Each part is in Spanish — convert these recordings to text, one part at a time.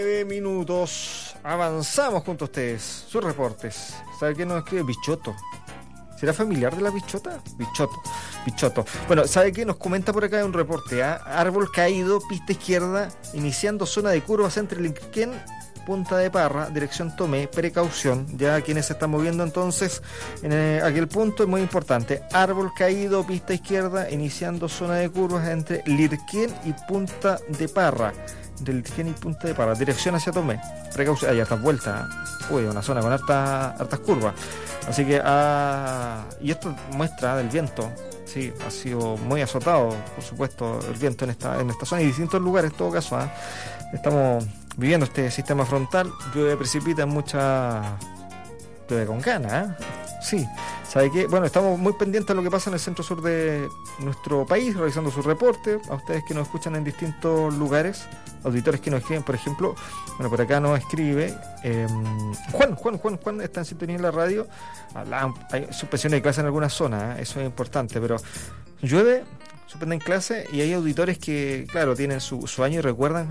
Minutos. Avanzamos junto a ustedes. Sus reportes. ¿Sabe qué nos escribe? Bichoto. ¿Será familiar de la bichota? Bichoto. Bueno, ¿sabe qué? Nos comenta por acá un reporte. Árbol caído, pista izquierda, iniciando zona de curvas entre Linquén, Punta de Parra, dirección Tomé, precaución. Ya quienes se están moviendo entonces en aquel punto es muy importante. Árbol caído, pista izquierda, iniciando zona de curvas entre Lirquén y Punta de Parra. Del Lirquén y Punta de Parra, dirección hacia Tomé. Precaución, hay hartas vueltas. Uy, una zona con hartas curvas. Así que, y esto muestra del viento. Sí, ha sido muy azotado, por supuesto, el viento en esta zona y distintos lugares, en todo caso. Estamos viviendo este sistema frontal, llueve, precipita, llueve con ganas. Sí, ¿sabe qué? Bueno, estamos muy pendientes de lo que pasa en el centro sur de nuestro país, realizando su reporte. A ustedes que nos escuchan en distintos lugares, auditores que nos escriben, por ejemplo, bueno, por acá nos escribe Juan está en sintonía en la radio. Hay suspensiones de clase en algunas zonas, eso es importante, pero llueve, suspenden clase y hay auditores que, claro, tienen su año y recuerdan,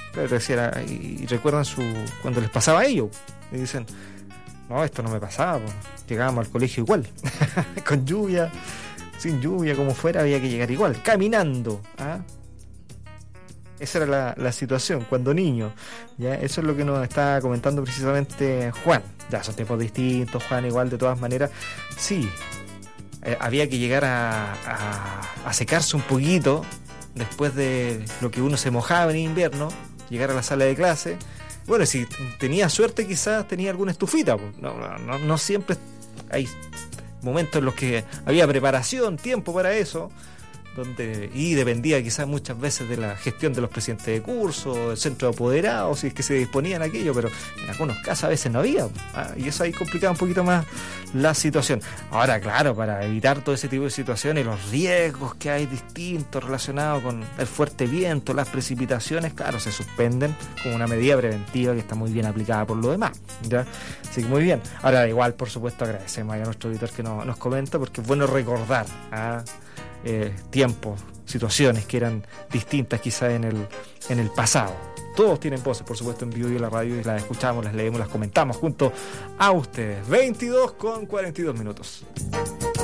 cuando les pasaba a ellos y dicen, no, esto no me pasaba, pues. Llegábamos al colegio igual, con lluvia, sin lluvia, como fuera, había que llegar igual, caminando. Esa era la situación cuando niño. ¿Ya? Eso es lo que nos está comentando precisamente Juan. Ya son tiempos distintos, Juan, igual de todas maneras. Sí, había que llegar a secarse un poquito después de lo que uno se mojaba en invierno, llegar a la sala de clase. Bueno, si tenía suerte quizás tenía alguna estufita. No siempre hay momentos en los que había preparación, tiempo para eso, y dependía quizás muchas veces de la gestión de los presidentes de curso, del centro de apoderados, si es que se disponían aquello, pero en algunos casos a veces no había, y eso ahí complicaba un poquito más la situación. Ahora, claro, para evitar todo ese tipo de situaciones, los riesgos que hay distintos relacionados con el fuerte viento, las precipitaciones, claro, se suspenden como una medida preventiva que está muy bien aplicada por lo demás, ¿ya? Así que muy bien. Ahora, igual, por supuesto, agradecemos a nuestro editor que nos comenta, porque es bueno recordar tiempos, situaciones que eran distintas quizás en el pasado. Todos tienen voces, por supuesto, en vivo y en la radio, y las escuchamos, las leemos, las comentamos junto a ustedes. 22:42 minutos.